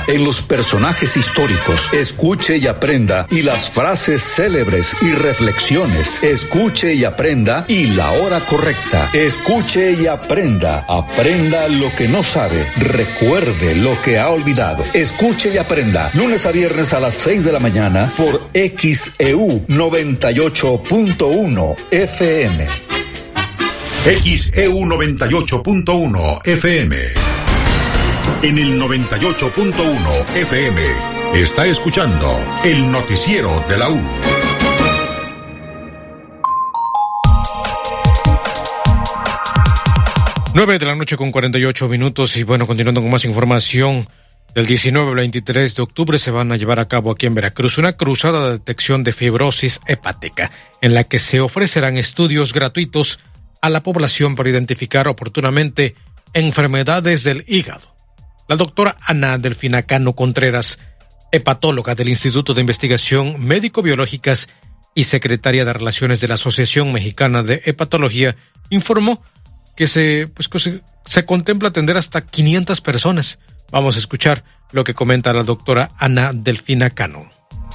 en los personajes históricos. Escuche y aprenda, y las frases célebres y reflexiones. Escuche y aprenda, y la hora correcta. Escuche y aprenda. Aprenda lo que no sabe. Recuerde lo que ha olvidado. Escuche y aprenda. Lunes a viernes a las 6 de la mañana por XEU 98.1 FM. XEU 98.1 FM. En el 98.1 FM está escuchando el noticiero de la U. 9 de la noche con 48 minutos y bueno, continuando con más información. Del 19 al 23 de octubre se van a llevar a cabo aquí en Veracruz una cruzada de detección de fibrosis hepática, en la que se ofrecerán estudios gratuitos a la población para identificar oportunamente enfermedades del hígado. La doctora Ana Delfina Cano Contreras, hepatóloga del Instituto de Investigación Médico-Biológicas y secretaria de Relaciones de la Asociación Mexicana de Hepatología, informó que se contempla atender hasta 500 personas. Vamos a escuchar lo que comenta la doctora Ana Delfina Cano.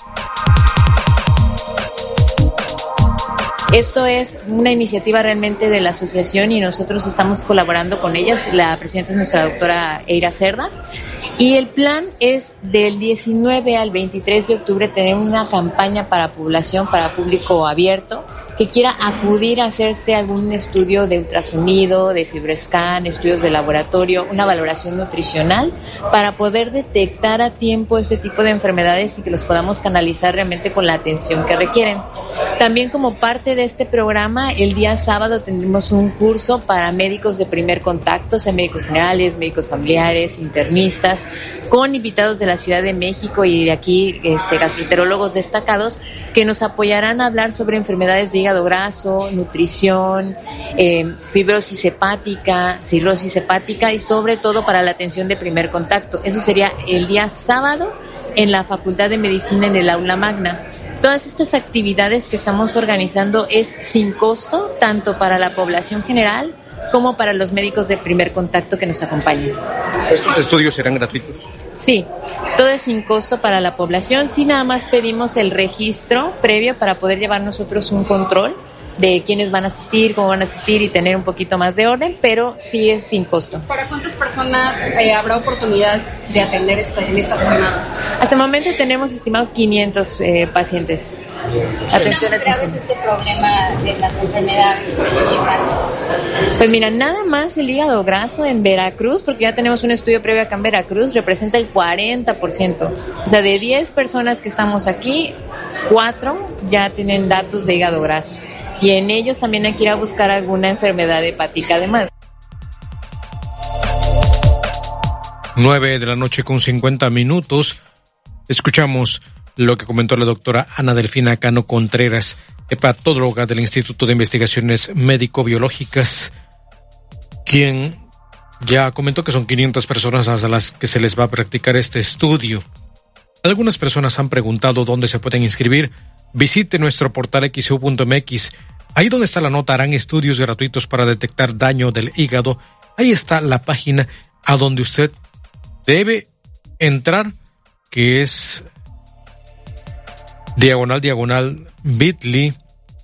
Esto es una iniciativa realmente de la asociación y nosotros estamos colaborando con ellas. La presidenta es nuestra doctora Eira Cerda. Y el plan es del 19 al 23 de octubre tener una campaña para población, para público abierto, que quiera acudir a hacerse algún estudio de ultrasonido, de FibroScan, estudios de laboratorio, una valoración nutricional, para poder detectar a tiempo este tipo de enfermedades y que los podamos canalizar realmente con la atención que requieren. También como parte de este programa, el día sábado tendremos un curso para médicos de primer contacto, o sea, médicos generales, médicos familiares, internistas, con invitados de la Ciudad de México y de aquí, gastroenterólogos destacados, que nos apoyarán a hablar sobre enfermedades de hígado graso, nutrición, fibrosis hepática, cirrosis hepática y sobre todo para la atención de primer contacto. Eso sería el día sábado en la Facultad de Medicina en el Aula Magna. Todas estas actividades que estamos organizando es sin costo, tanto para la población general como para los médicos de primer contacto que nos acompañan. ¿Estos estudios serán gratuitos? Sí, todo es sin costo para la población. Sí, nada más pedimos el registro previo para poder llevar nosotros un control de quiénes van a asistir, cómo van a asistir y tener un poquito más de orden, pero sí es sin costo. ¿Para cuántas personas habrá oportunidad de atender en estas jornadas? Hasta el momento tenemos estimado 500 pacientes. Atención, atención. ¿Este problema de las enfermedades? Pues mira, nada más el hígado graso en Veracruz, porque ya tenemos un estudio previo acá en Veracruz, representa el 40%. O sea, de 10 personas que estamos aquí, 4 ya tienen datos de hígado graso. Y en ellos también hay que ir a buscar alguna enfermedad hepática además. 9 de la noche con 50 minutos. Escuchamos lo que comentó la doctora Ana Delfina Cano Contreras, hepatóloga del Instituto de Investigaciones Médico-Biológicas, quien ya comentó que son 500 personas a las que se les va a practicar este estudio. Algunas personas han preguntado dónde se pueden inscribir. Visite nuestro portal xeu.mx. Ahí donde está la nota, harán estudios gratuitos para detectar daño del hígado. Ahí está la página a donde usted debe entrar, que es /bit.ly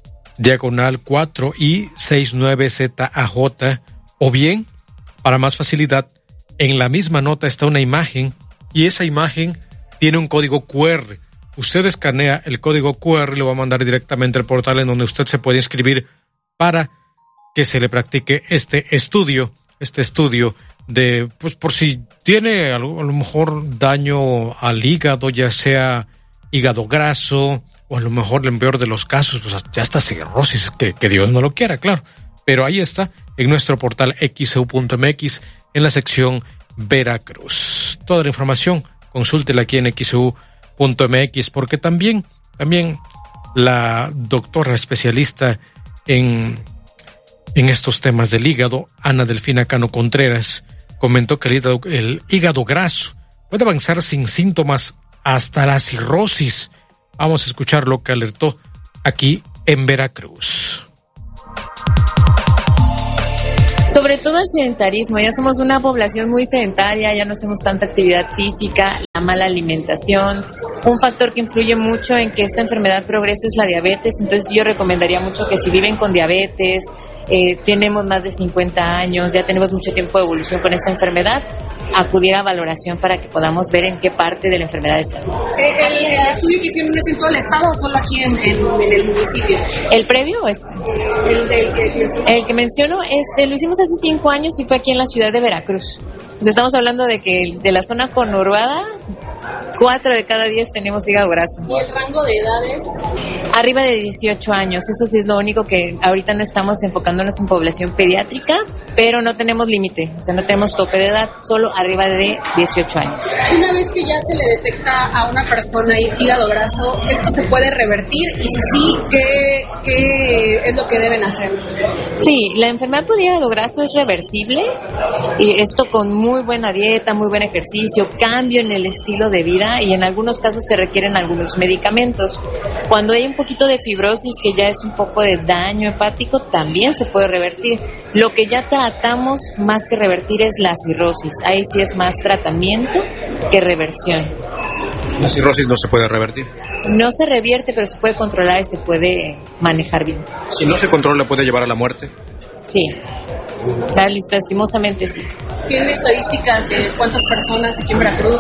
/4i69zaj, o bien, para más facilidad, en la misma nota está una imagen y esa imagen tiene un código QR. Usted escanea el código QR y lo va a mandar directamente al portal en donde usted se puede inscribir para que se le practique este estudio de, pues por si tiene a lo mejor daño al hígado, ya sea hígado graso, o a lo mejor en el peor de los casos, pues ya está cirrosis, que Dios no lo quiera, claro. Pero ahí está, en nuestro portal xeu.mx, en la sección Veracruz. Toda la información, consúltela aquí en xeu.mx, porque también la doctora especialista en estos temas del hígado, Ana Delfina Cano Contreras, comentó que el hígado graso puede avanzar sin síntomas hasta la cirrosis. Vamos a escuchar lo que alertó aquí en Veracruz. Sobre todo el sedentarismo, ya somos una población muy sedentaria, ya no hacemos tanta actividad física, la mala alimentación. Un factor que influye mucho en que esta enfermedad progrese es la diabetes, entonces yo recomendaría mucho que si viven con diabetes, tenemos más de 50 años, ya tenemos mucho tiempo de evolución con esta enfermedad, acudir a valoración para que podamos ver en qué parte de la enfermedad está. ¿El estudio que hicieron es en todo el estado o solo aquí en el municipio? ¿El previo es? El que menciono lo hicimos hace 5 años y fue aquí en la ciudad de Veracruz. Entonces estamos hablando de que de la zona conurbada, 4 de cada 10 tenemos hígado graso. ¿Y el rango de edades? Arriba de 18 años, eso sí es lo único que ahorita no estamos enfocándonos en población pediátrica, pero no tenemos límite, o sea, no tenemos tope de edad, solo arriba de 18 años. Una vez que ya se le detecta a una persona hígado graso, ¿esto se puede revertir? Y sí, ¿qué es lo que deben hacer? Sí, la enfermedad por hígado graso es reversible, y esto con muy buena dieta, muy buen ejercicio, cambio en el estilo de vida, y en algunos casos se requieren algunos medicamentos. Cuando hay un poquito de fibrosis, que ya es un poco de daño hepático, también se puede revertir. Lo que ya tratamos más que revertir es la cirrosis. Ahí sí es más tratamiento que reversión. ¿La cirrosis no se puede revertir? No se revierte, pero se puede controlar y se puede manejar bien. Si no se controla, ¿puede llevar a la muerte? Sí. Lastimosamente sí. ¿Tiene estadísticas de cuántas personas aquí en Veracruz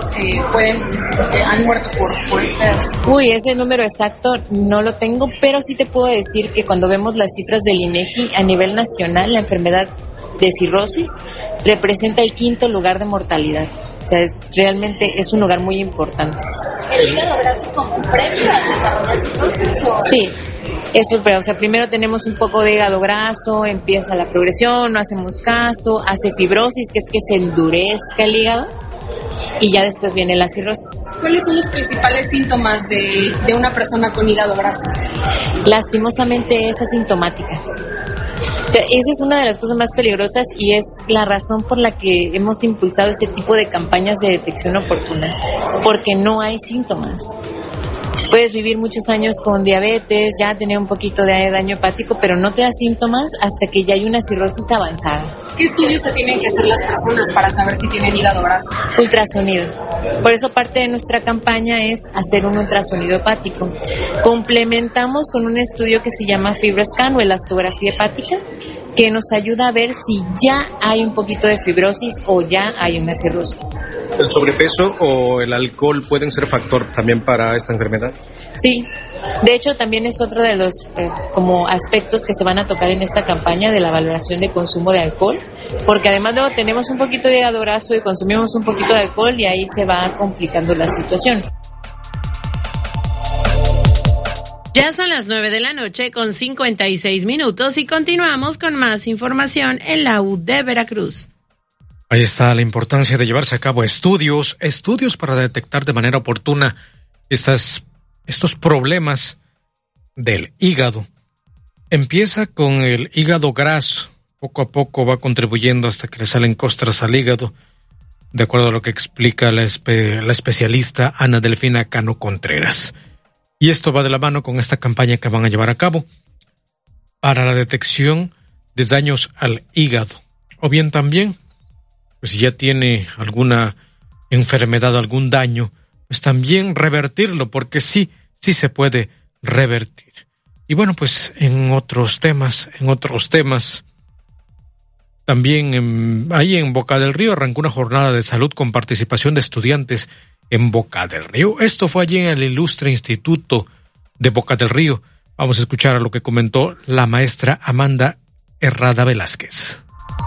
han muerto por estas? Uy, ese número exacto no lo tengo, pero sí te puedo decir que cuando vemos las cifras del INEGI a nivel nacional, la enfermedad de cirrosis representa el 5º lugar de mortalidad. O sea, realmente es un lugar muy importante. ¿El hígado graso es como un previo al desarrollar cirrosis? Sí. Eso, pero, o sea, primero tenemos un poco de hígado graso, empieza la progresión, no hacemos caso, hace fibrosis, que es que se endurezca el hígado, y ya después viene la cirrosis. ¿Cuáles son los principales síntomas de una persona con hígado graso? Lastimosamente es asintomática. O sea, esa es una de las cosas más peligrosas y es la razón por la que hemos impulsado este tipo de campañas de detección oportuna, porque no hay síntomas. Puedes vivir muchos años con diabetes, ya tener un poquito de daño hepático, pero no te da síntomas hasta que ya hay una cirrosis avanzada. ¿Qué estudios se tienen que hacer las personas para saber si tienen hígado graso? Ultrasonido. Por eso parte de nuestra campaña es hacer un ultrasonido hepático. Complementamos con un estudio que se llama FibroScan o elastografía hepática, que nos ayuda a ver si ya hay un poquito de fibrosis o ya hay una cirrosis. ¿El sobrepeso o el alcohol pueden ser factor también para esta enfermedad? Sí, de hecho también es otro de los como aspectos que se van a tocar en esta campaña de la valoración de consumo de alcohol, porque además luego tenemos un poquito de hígado graso y consumimos un poquito de alcohol y ahí se va complicando la situación. Ya son las 9:00 con 56 minutos y continuamos con más información en la U de Veracruz. Ahí está la importancia de llevarse a cabo estudios para detectar de manera oportuna estos problemas del hígado. Empieza con el hígado graso, poco a poco va contribuyendo hasta que le salen costras al hígado, de acuerdo a lo que explica la especialista Ana Delfina Cano Contreras. Y esto va de la mano con esta campaña que van a llevar a cabo para la detección de daños al hígado. O bien también, pues si ya tiene alguna enfermedad o algún daño, pues también revertirlo, porque sí se puede revertir. Y bueno, pues en otros temas, también ahí en Boca del Río arrancó una jornada de salud con participación de estudiantes en Boca del Río. Esto fue allí en el ilustre Instituto de Boca del Río. Vamos a escuchar a lo que comentó la maestra Amanda Herrada Velázquez.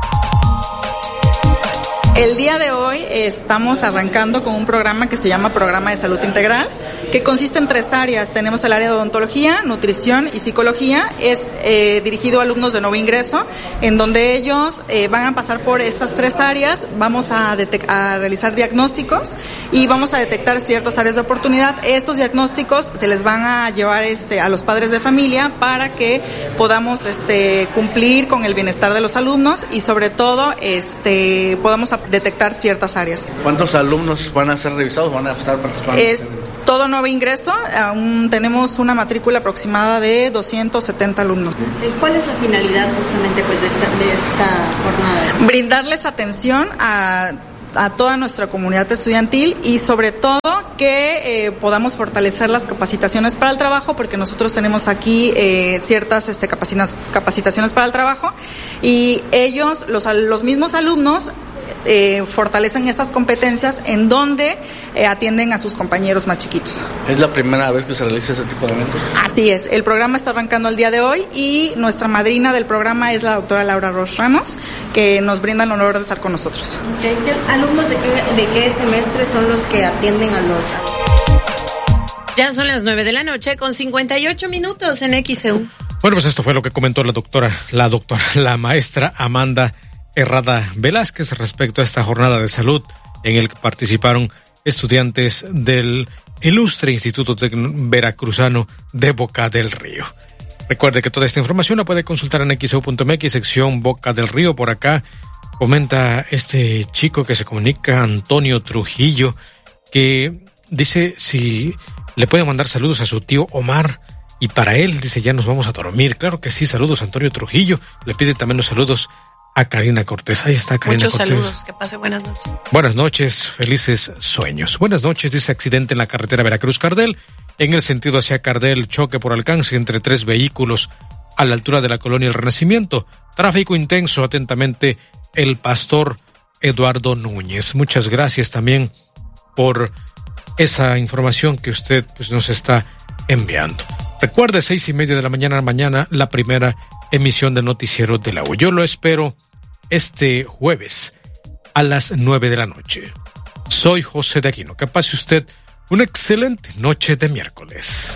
El día de hoy estamos arrancando con un programa que se llama Programa de Salud Integral, que consiste en 3 áreas. Tenemos el área de odontología, nutrición y psicología. Es dirigido a alumnos de nuevo ingreso, en donde ellos van a pasar por estas 3 áreas. Vamos a realizar diagnósticos y vamos a detectar ciertas áreas de oportunidad. Estos diagnósticos se les van a llevar a los padres de familia para que podamos cumplir con el bienestar de los alumnos y sobre todo podamos detectar ciertas áreas. ¿Cuántos alumnos van a ser revisados, van a estar participando? Es todo nuevo ingreso, aún tenemos una matrícula aproximada de 270 alumnos. ¿Cuál es la finalidad justamente pues de esta jornada? Brindarles atención a toda nuestra comunidad estudiantil y sobre todo que podamos fortalecer las capacitaciones para el trabajo, porque nosotros tenemos aquí ciertas capacitaciones para el trabajo y ellos, los mismos alumnos, fortalecen estas competencias en donde atienden a sus compañeros más chiquitos. ¿Es la primera vez que se realiza ese tipo de eventos? Así es, el programa está arrancando el día de hoy y nuestra madrina del programa es la doctora Laura Ross Ramos, que nos brinda el honor de estar con nosotros. Okay. ¿Alumnos de qué semestre son los que atienden a los...? Ya son las 9 de la noche con 58 minutos en XEU. Bueno, pues esto fue lo que comentó la maestra Amanda Herrada Velázquez respecto a esta jornada de salud en el que participaron estudiantes del ilustre Instituto Veracruzano de Boca del Río. Recuerde que toda esta información la puede consultar en xeu.mx, sección Boca del Río. Por acá comenta este chico que se comunica, Antonio Trujillo, que dice si le puede mandar saludos a su tío Omar. Y para él, dice, ya nos vamos a dormir. Claro que sí, saludos Antonio Trujillo. Le pide también los saludos a Karina Cortés. Ahí está Karina Muchos Cortés. Saludos, que pase buenas noches. Buenas noches, felices sueños. Buenas noches, dice accidente en la carretera Veracruz-Cardel. En el sentido hacia Cardel, choque por alcance entre 3 vehículos a la altura de la colonia El Renacimiento. Tráfico intenso, atentamente, el pastor Eduardo Núñez. Muchas gracias también por esa información que usted pues, nos está enviando. Recuerde, 6:30 de la mañana, la primera emisión de Noticiero de la U. Yo lo espero este jueves a las 9 de la noche. Soy José de Aquino. Que pase usted una excelente noche de miércoles.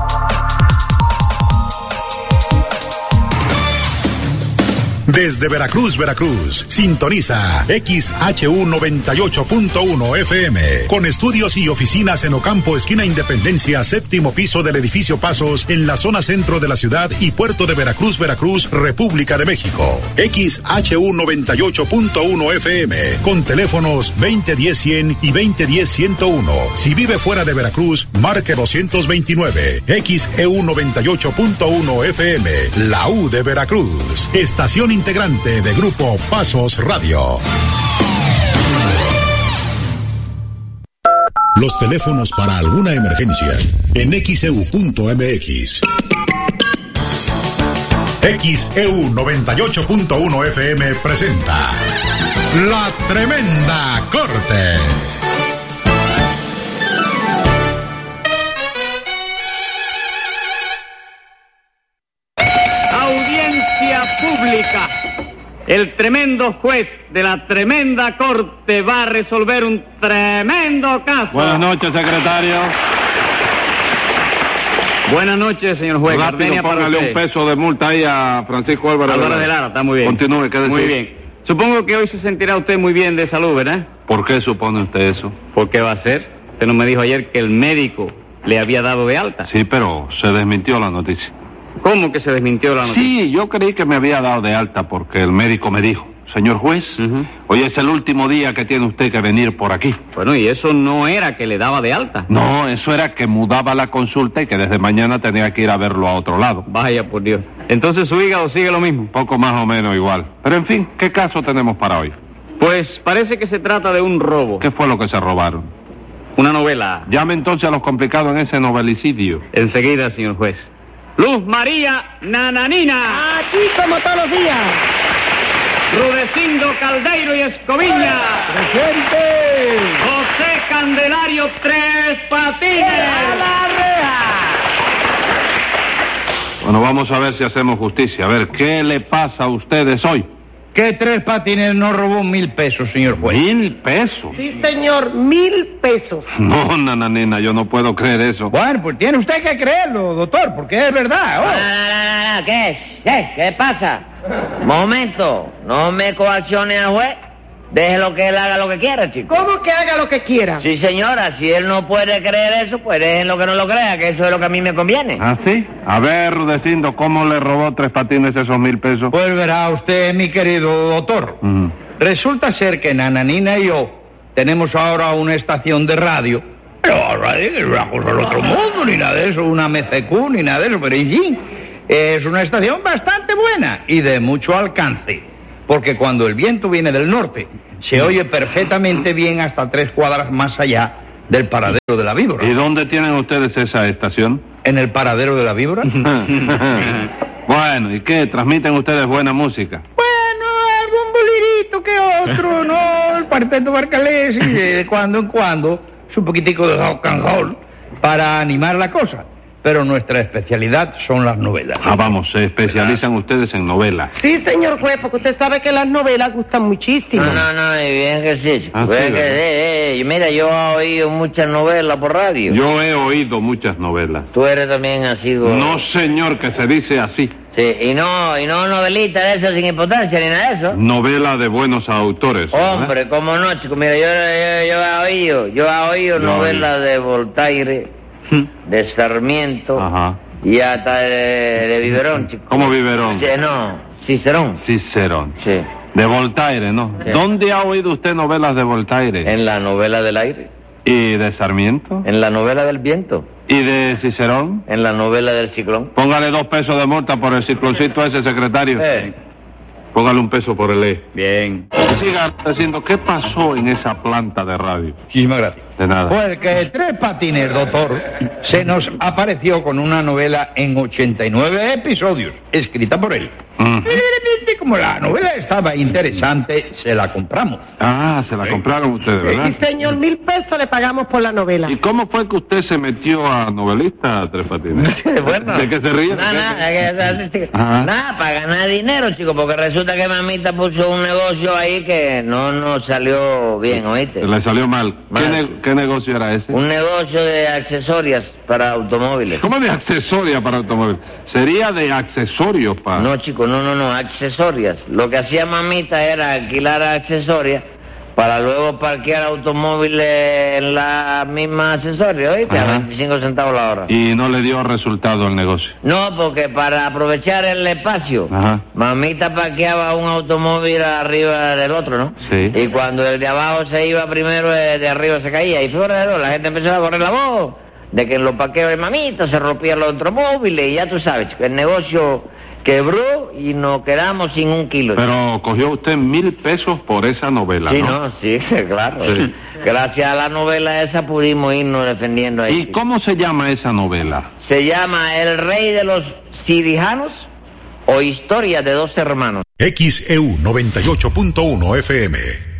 Desde Veracruz, sintoniza XHU 98.1 FM, con estudios y oficinas en Ocampo, esquina Independencia, 7º piso del edificio Pasos, en la zona centro de la ciudad y puerto de Veracruz, República de México. XHU 98.1 FM, con teléfonos 2010-100 y 2010-101. Si vive fuera de Veracruz, marque 229. XEU 98.1 FM, la U de Veracruz. Estación integrante de Grupo Pasos Radio. Los teléfonos para alguna emergencia en XEU.mx. XEU 98.1 FM presenta La Tremenda Corte. Pública. El tremendo juez de la tremenda corte va a resolver un tremendo caso. Buenas noches, secretario. Buenas noches, señor juez. Rápido, póngale un peso de multa ahí a Francisco Álvarez de Lara. Está muy bien. Continúe, quédese. Muy bien. Supongo que hoy se sentirá usted muy bien de salud, ¿verdad? ¿Por qué supone usted eso? ¿Por qué va a ser? Usted no me dijo ayer que el médico le había dado de alta. Sí, pero se desmintió la noticia. ¿Cómo que se desmintió la noticia? Sí, yo creí que me había dado de alta porque el médico me dijo, señor juez, hoy es el último día que tiene usted que venir por aquí. Bueno, ¿y eso no era que le daba de alta? No, eso era que mudaba la consulta y que desde mañana tenía que ir a verlo a otro lado. Vaya, por Dios. Entonces su hígado sigue lo mismo. Poco más o menos igual. Pero en fin, ¿qué caso tenemos para hoy? Pues parece que se trata de un robo. ¿Qué fue lo que se robaron? Una novela. Llame entonces a los complicados en ese novelicidio. Enseguida, señor juez. Luz María Nananina. Aquí como todos los días. Rudecindo Caldeiro y Escoviña. Presente. José Candelario Tres Patines. ¡A la reja! Bueno, vamos a ver si hacemos justicia. A ver, ¿qué le pasa a ustedes hoy? Que Tres Patines no robó 1,000 pesos, señor juez. ¿1,000 pesos? Sí, señor, 1,000 pesos. No, Nananina, yo no puedo creer eso. Bueno, pues tiene usted que creerlo, doctor, porque es verdad. No, ¿qué es? ¿Qué pasa? Momento, no me coaccione al juez. Déjelo que él haga lo que quiera, chico. ¿Cómo que haga lo que quiera? Sí, señora, si él no puede creer eso, pues déjenlo que no lo crea, que eso es lo que a mí me conviene. ¿Ah, sí? A ver, Rudecindo, ¿cómo le robó Tres Patines esos 1,000 pesos? Pues verá usted, mi querido doctor. resulta ser que Nananina y yo tenemos ahora una estación de radio. Pero ahora es una cosa del otro mundo, ni nada de eso, una MCQ, ni nada de eso, pero en fin, es una estación bastante buena y de mucho alcance. Porque cuando el viento viene del norte, se oye perfectamente bien hasta 3 cuadras más allá del paradero de la víbora. ¿Y dónde tienen ustedes esa estación? ¿En el paradero de la víbora? Bueno, ¿y qué? ¿Transmiten ustedes buena música? Bueno, algún bolirito que otro, ¿no? El cuarteto Barcalés y de cuando en cuando un poquitico de rock and roll para animar la cosa. Pero nuestra especialidad son las novelas. Ah, vamos, se especializan ustedes en novelas. Sí, señor juez, porque usted sabe que las novelas gustan muchísimo. No, y bien que sí. Ah, Bien sí, que sí. Mira, yo he oído muchas novelas por radio. Yo he oído muchas novelas. Tú eres también así, No, señor, que se dice así. Sí, y no novelita de eso sin importancia ni nada de eso. Novela de buenos autores, ¿verdad? Hombre, cómo no, chico. Mira, yo he oído novelas de Voltaire, de Sarmiento, Ajá. y hasta de Viverón, chico. ¿Cómo Viverón? Sí, no, Cicerón. Cicerón. Sí. De Voltaire, ¿no? Sí. ¿Dónde ha oído usted novelas de Voltaire? En la novela del aire. ¿Y de Sarmiento? En la novela del viento. ¿Y de Cicerón? En la novela del ciclón. Póngale 2 pesos de multa por el cicloncito ese, secretario. Póngale 1 peso por el E. Bien. Siga diciendo, ¿qué pasó en esa planta de radio? Muchísimas gracias. De nada. Pues que Tres Patines, doctor, se nos apareció con una novela en 89 episodios, escrita por él. Como la novela estaba interesante, se la compramos. Ah, se la compraron ustedes, ¿verdad? Sí, señor, 1,000 pesos le pagamos por la novela. ¿Y cómo fue que usted se metió a novelista, Tres Patines? Bueno, ¿De qué se ríe? Nada, para ganar dinero, chico, porque resulta que mamita puso un negocio ahí que no nos salió bien, ¿oíste? Le salió mal. ¿Qué negocio era ese? Un negocio de accesorias para automóviles. ¿Cómo de accesorias para automóviles? Sería de accesorios para... No, chico, no, accesorias. Lo que hacía mamita era alquilar accesorias para luego parquear automóviles en la misma accesoria, ¿oíste? Ajá. A 25 centavos la hora. Y no le dio resultado el negocio. No, porque para aprovechar el espacio, Ajá. mamita parqueaba un automóvil arriba del otro, ¿no? Sí. Y cuando el de abajo se iba primero, el de arriba se caía. Y fuera de todo, la gente empezó a correr la voz de que en los parqueos de mamita se rompían los automóviles y ya tú sabes, chico, el negocio quebró y nos quedamos sin 1 kilo. Pero cogió usted 1,000 pesos por esa novela, Sí, ¿no? sí, claro. Sí. Gracias a la novela esa pudimos irnos defendiendo ahí. ¿Y cómo se llama esa novela? Se llama El Rey de los Cirujanos o Historia de 2 hermanos. XEU 98.1 FM.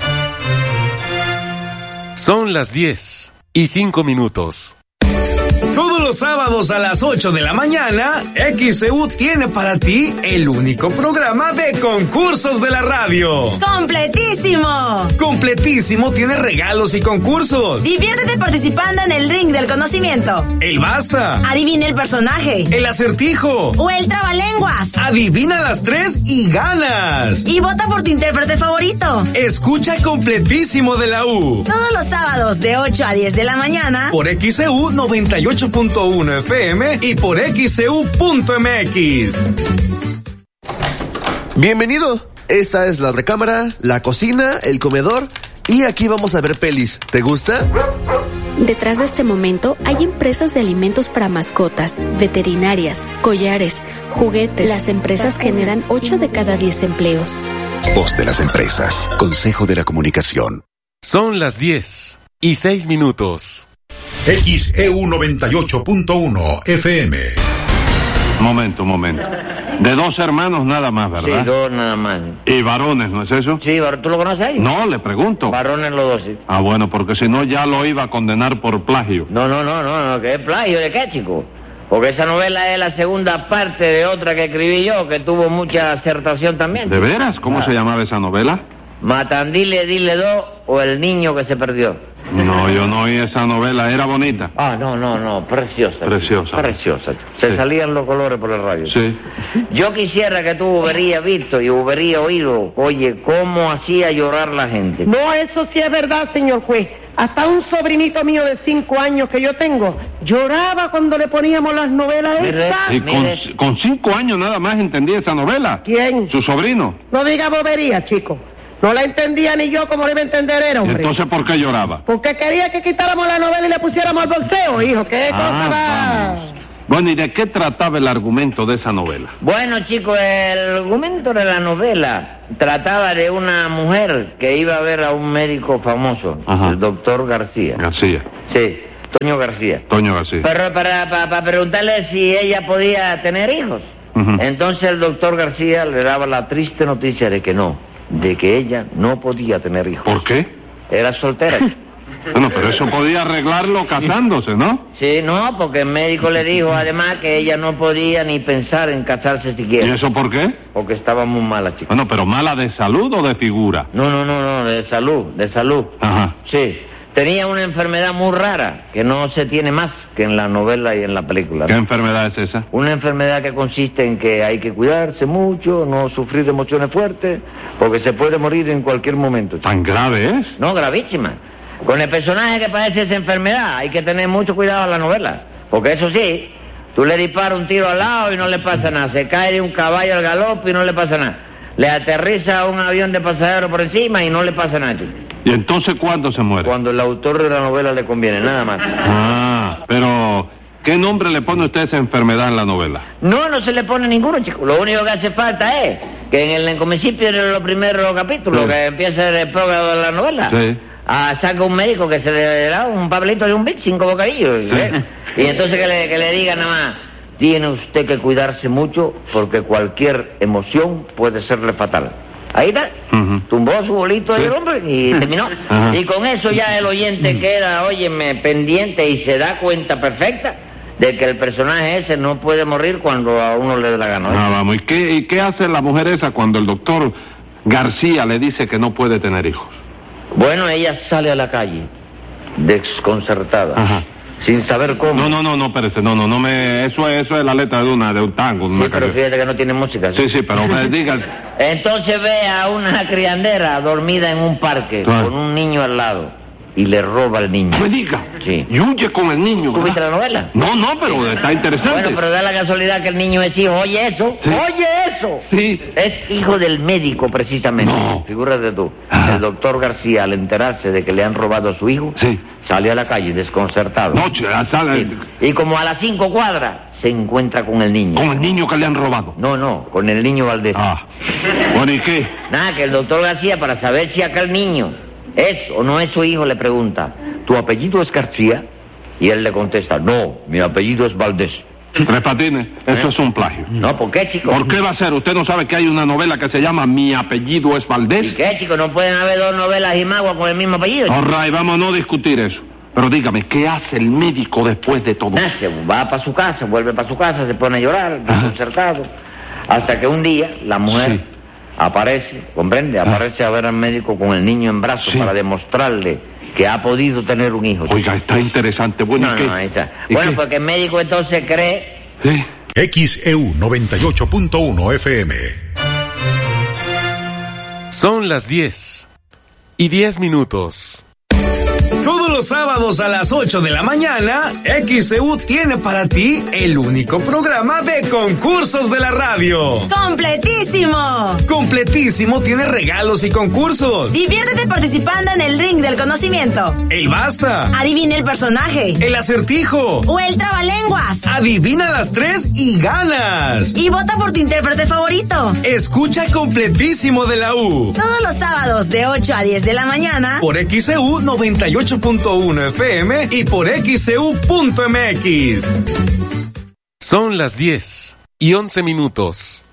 Son las 10:05. Todos los sábados a las 8 de la mañana, XEU tiene para ti el único programa de concursos de la radio. ¡Completísimo! Completísimo tiene regalos y concursos. Diviértete participando en el ring del conocimiento. El basta. Adivina el personaje. El acertijo. O el trabalenguas. Adivina las 3 y ganas. Y vota por tu intérprete favorito. Escucha Completísimo de la U. Todos los sábados de 8 a 10 de la mañana. Por XEU 98.1 FM y por XEU.mx. Bienvenido. Esta es la recámara, la cocina, el comedor y aquí vamos a ver pelis. ¿Te gusta? Detrás de este momento hay empresas de alimentos para mascotas, veterinarias, collares, juguetes. Las empresas generan 8 de cada 10 empleos. Voz de las empresas. Consejo de la Comunicación. Son las 10:06. XEU 98.1 FM. Momento. De 2 hermanos nada más, ¿verdad? Sí, 2 nada más. ¿Y varones, no es eso? Sí, ¿tú lo conoces ahí? No, le pregunto. Varones los 2, sí. Ah, bueno, porque si no ya lo iba a condenar por plagio. No, ¿qué es plagio de qué, chico? Porque esa novela es la segunda parte de otra que escribí yo, que tuvo mucha acertación también. ¿De veras? ¿Cómo se llamaba esa novela? Matandile, dile 2 o El niño que se perdió. No, yo no oí esa novela, era bonita. Ah, no, preciosa. Preciosa. Se salían los colores por el radio. Sí. Yo quisiera que tú hubieras visto y hubieras oído, oye, cómo hacía llorar la gente. No, eso sí es verdad, señor juez. Hasta un sobrinito mío de 5 años que yo tengo lloraba cuando le poníamos las novelas estas. Y con 5 años nada más entendía esa novela. ¿Quién? Su sobrino. No diga bobería, chico. No la entendía ni yo como le iba a entender él, ¿Y hombre. entonces por qué lloraba? Porque quería que quitáramos la novela y le pusiéramos al boxeo, hijo. ¿Qué cosa va? Vamos. Bueno, ¿y de qué trataba el argumento de esa novela? Bueno, chicos, el argumento de la novela trataba de una mujer que iba a ver a un médico famoso, el doctor García. García. Sí, Toño García. Toño García. Pero para preguntarle si ella podía tener hijos. Entonces el doctor García le daba la triste noticia de que no, de que ella no podía tener hijos. ¿Por qué? Era soltera. Bueno, pero eso podía arreglarlo casándose, ¿no? Sí, no, porque el médico le dijo además que ella no podía ni pensar en casarse siquiera. ¿Y eso por qué? Porque estaba muy mala, chica. Bueno, pero mala de salud o de figura. No, de salud. Ajá. Sí, tenía una enfermedad muy rara que no se tiene más que en la novela y en la película. ¿Qué enfermedad es esa? Una enfermedad que consiste en que hay que cuidarse mucho, no sufrir emociones fuertes, porque se puede morir en cualquier momento, chica. ¿Tan grave es? No, gravísima. Con el personaje que padece esa enfermedad hay que tener mucho cuidado en la novela. Porque eso sí, tú le disparas un tiro al lado y no le pasa nada. Se cae de un caballo al galope y no le pasa nada. Le aterriza un avión de pasajeros por encima y no le pasa nada. ¿Y entonces cuándo se muere? Cuando el autor de la novela le conviene, nada más. Ah, pero ¿qué nombre le pone usted a esa enfermedad en la novela? No se le pone ninguno, chico. Lo único que hace falta es que en el principio de los primeros capítulos, que empieza el prólogo de la novela... Sí. Saca un médico que se le da un papelito de un bit, 5 bocadillos. Sí. Y entonces que le diga nada más, tiene usted que cuidarse mucho porque cualquier emoción puede serle fatal. Ahí está, tumbó su bolito del hombre y terminó. Y con eso ya el oyente queda, óyeme, pendiente y se da cuenta perfecta de que el personaje ese no puede morir cuando a uno le dé la gana. Vamos, ¿y qué hace la mujer esa cuando el doctor García le dice que no puede tener hijos? Bueno, ella sale a la calle, desconcertada, sin saber cómo. No, espérese, eso es la letra de un tango. Sí, pero fíjate que no tiene música. Sí, pero diga. Entonces ve a una criandera dormida en un parque, con un niño al lado, y le roba al niño. ¿Me diga? Sí. Y huye con el niño. ¿Tú viste la novela? No, pero está interesante. Bueno, pero da la casualidad que el niño es hijo. Oye eso. Sí. Es hijo del médico, precisamente. No. Figúrate tú. El doctor García, al enterarse de que le han robado a su hijo, sale a la calle desconcertado. Sale. Sí. Y como a las 5 cuadras, se encuentra con el niño. ¿Con el niño que le han robado? No, con el niño Valdés. Bueno, ¿y qué? Nada, que el doctor García, para saber si aquel niño es o no es su hijo, le pregunta, ¿tu apellido es García? Y él le contesta, no, mi apellido es Valdés. Tres Patines, eso es un plagio. No, ¿por qué, chico? ¿Por qué va a ser? ¿Usted no sabe que hay una novela que se llama Mi apellido es Valdés? ¿Y qué, chico? ¿No pueden haber dos novelas y magua con el mismo apellido? All right, vamos a no discutir eso. Pero dígame, ¿qué hace el médico después de todo? Se va para su casa, vuelve para su casa, se pone a llorar, desconcertado. Hasta que un día la mujer aparece, ¿comprende? Aparece a ver al médico con el niño en brazos para demostrarle que ha podido tener un hijo. Oiga, está interesante. Bueno, bueno, porque el médico entonces cree... XEU 98.1 FM. Son las 10:10. Todos los sábados a las 8 de la mañana, XEU tiene para ti el único programa de concursos de la radio. ¡Completísimo! Completísimo tiene regalos y concursos. Diviértete participando en el ring del conocimiento. El basta. Adivina el personaje. El acertijo. O el trabalenguas. Adivina las 3 y ganas. Y vota por tu intérprete favorito. Escucha Completísimo de la U. Todos los sábados de 8 a 10 de la mañana. Por XEU 98.1 FM y por XEU.mx. Son las 10:11.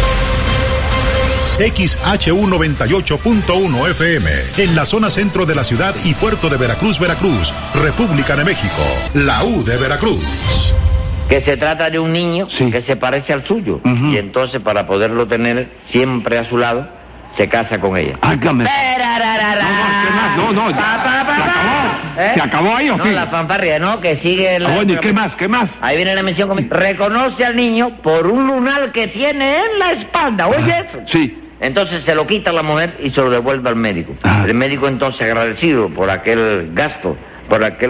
XHU 98.1 FM, en la zona centro de la ciudad y puerto de Veracruz, República de México, la U de Veracruz. Que se trata de un niño que se parece al suyo, y entonces para poderlo tener siempre a su lado, se casa con ella. Hágame. No, ¿se acabó ahí o qué? No, la fanfarria, ¿no? Que sigue... Bueno, ¿y qué más? Ahí viene la mención. Reconoce al niño por un lunar que tiene en la espalda. ¿Oye eso? Sí. Entonces se lo quita la mujer y se lo devuelve al médico. El médico entonces agradecido por aquel gasto. Por aquel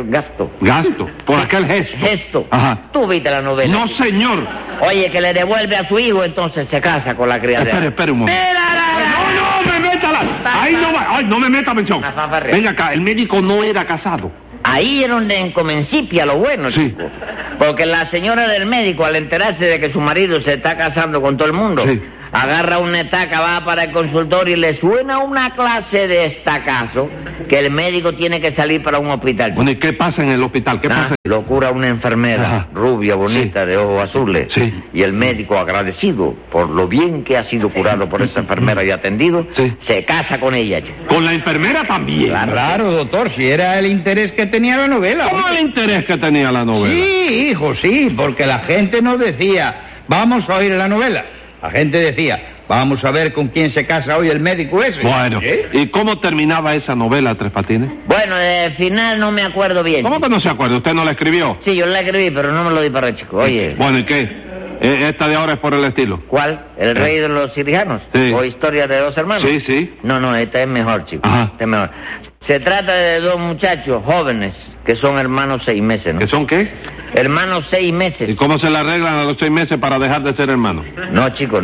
gesto. ¿Tú viste la novela? No, señor. Oye, que le devuelve a su hijo, entonces se casa con la criadera. Espere un momento. No, me meta hola. Ahí no va. Ay, no me meta mención. Venga acá, el médico no era casado. Ahí es donde encomencipia lo bueno, sí. Chico. Porque la señora del médico, al enterarse de que su marido se está casando con todo el mundo, sí, agarra una estaca, va para el consultorio y le suena una clase de estacazo que el médico tiene que salir para un hospital. Bueno, ¿y qué pasa en el hospital? ¿Qué pasa? Lo cura una enfermera, ajá, rubia, bonita, sí, de ojos azules. Sí. Y el médico, agradecido por lo bien que ha sido curado por esa enfermera y atendido, sí, se casa con ella. ¿Con la enfermera también? Claro, doctor, si era el interés que tenía la novela. ¿Cómo el interés que tenía la novela? Sí, hijo, sí, porque la gente nos decía, vamos a oír la novela. La gente decía, vamos a ver con quién se casa hoy el médico ese. Bueno, ¿y cómo terminaba esa novela, Tres Patines? Bueno, al final no me acuerdo bien. ¿Cómo que no se acuerda? ¿Usted no la escribió? Sí, yo la escribí, pero no me lo disparé, chico. Oye. Bueno, ¿y qué? ¿Esta de ahora es por el estilo? ¿Cuál? ¿El rey de los cirujanos? Sí. ¿O historia de dos hermanos? Sí, sí. No, esta es mejor, chico. Ajá. Esta es mejor. Se trata de dos muchachos jóvenes que son hermanos 6 meses, ¿no? ¿Que son qué? Hermanos 6 meses. ¿Y cómo se le arreglan a los 6 meses para dejar de ser hermanos? No, chico,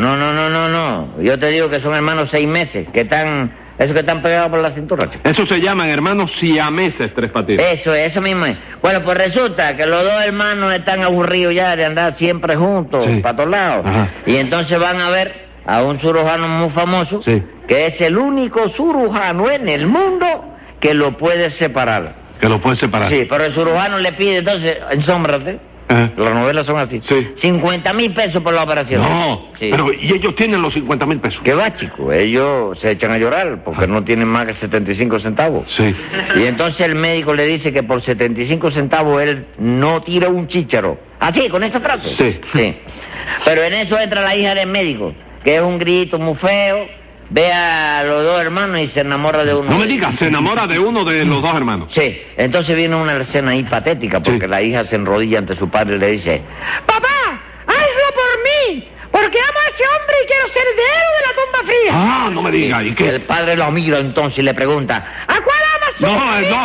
no. Yo te digo que son hermanos 6 meses, que están... Eso que están pegados por la cintura, chico. Eso se llaman hermanos siameses, Tres Patines. Eso mismo es. Bueno, pues resulta que los dos hermanos están aburridos ya de andar siempre juntos, sí, para todos lados. Ajá. Y entonces van a ver a un cirujano muy famoso, sí, que es el único cirujano en el mundo que lo puede separar. ¿Que lo puede separar? Sí, pero el cirujano le pide entonces, ensómbrate. Las novelas son así. Sí. 50,000 pesos por la operación. No, sí, pero ¿y ellos tienen los 50,000 pesos? ¿Qué va, chico? Ellos se echan a llorar porque no tienen más que 75 centavos. Sí. Y entonces el médico le dice que por 75 centavos él no tira un chícharo. ¿Así, con esa frase? Sí. Sí. Pero en eso entra la hija del médico, que es un grito muy feo. Ve a los dos hermanos y se enamora de uno. No me digas, se enamora de uno de los dos hermanos. Sí, entonces viene una escena ahí patética porque la hija se enrodilla ante su padre y le dice: ¡Papá, hazlo por mí! Porque amo a ese hombre y quiero ser heredero de la tumba fría. Ah, no me digas, ¿y qué? El padre lo mira entonces y le pregunta: ¿a cuál amas tú?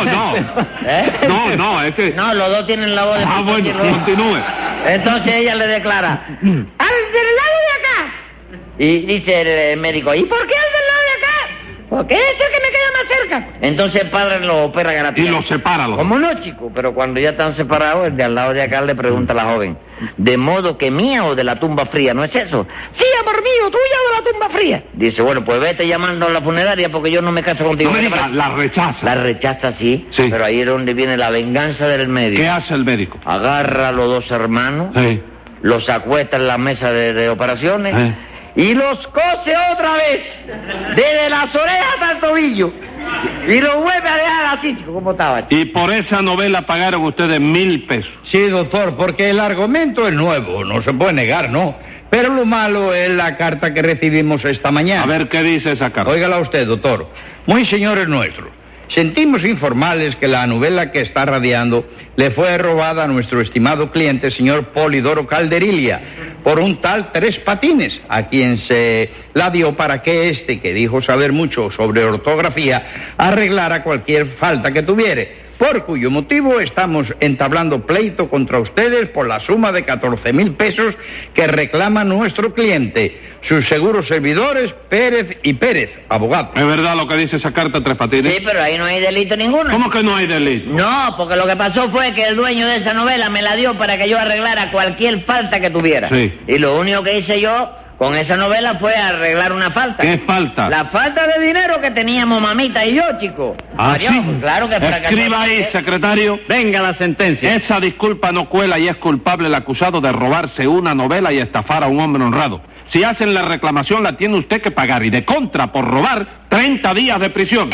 No, es que... No, los dos tienen la voz de... Ah, bueno, continúe. Entonces ella le declara: ¡al del lado de acá! Y dice el médico: ¿y por qué al del lado de acá? Porque es el que me queda más cerca. Entonces el padre lo opera gratis. Y lo separa. ¿Cómo no, chico? Pero cuando ya están separados, el de al lado de acá le pregunta a la joven: ¿de modo que mía o de la tumba fría? ¿No es eso? Sí, amor mío, tuya o de la tumba fría. Dice: bueno, pues vete llamando a la funeraria porque yo no me caso contigo. No me digas, la rechaza. La rechaza, sí. Pero ahí es donde viene la venganza del médico. ¿Qué hace el médico? Agarra a los dos hermanos, los acuesta en la mesa de operaciones, y los cose otra vez, desde las orejas hasta el tobillo, y lo vuelve a dejar así, chico, como estaba. Y por esa novela pagaron ustedes 1,000 pesos. Sí, doctor, porque el argumento es nuevo, no se puede negar, ¿no? Pero lo malo es la carta que recibimos esta mañana. A ver, ¿qué dice esa carta? Óigala usted, doctor. Muy señores nuestros, sentimos informarles que la novela que está radiando le fue robada a nuestro estimado cliente, señor Polidoro Calderilla, por un tal Tres Patines, a quien se la dio para que que dijo saber mucho sobre ortografía, arreglara cualquier falta que tuviere, por cuyo motivo estamos entablando pleito contra ustedes por la suma de 14,000 pesos que reclama nuestro cliente, sus seguros servidores Pérez y Pérez, abogado. ¿Es verdad lo que dice esa carta, Tres Patines? Sí, pero ahí no hay delito ninguno. ¿Cómo que no hay delito? No, porque lo que pasó fue que el dueño de esa novela me la dio para que yo arreglara cualquier falta que tuviera. Sí. Y lo único que hice yo con esa novela fue arreglar una falta. ¿Qué falta? La falta de dinero que teníamos mamita y yo, chico. ¿Ah, Adiós, sí? Claro que Escriba ahí, secretario. Venga la sentencia. Esa disculpa no cuela y es culpable el acusado de robarse una novela y estafar a un hombre honrado. Si hacen la reclamación, la tiene usted que pagar. Y de contra, por robar, 30 días de prisión.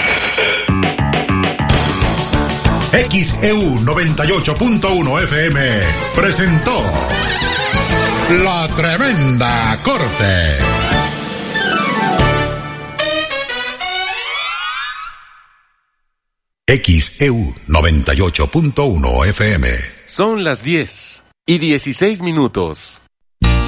XEU 98.1 FM presentó La Tremenda Corte. XEU 98.1 FM. Son las 10:16.